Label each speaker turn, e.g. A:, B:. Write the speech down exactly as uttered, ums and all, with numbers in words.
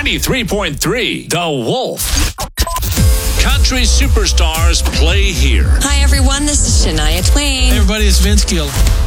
A: ninety-three point three, The Wolf. Country superstars play here.
B: Hi, everyone. This is Shania Twain.
C: Hey, everybody. It's Vince Gill.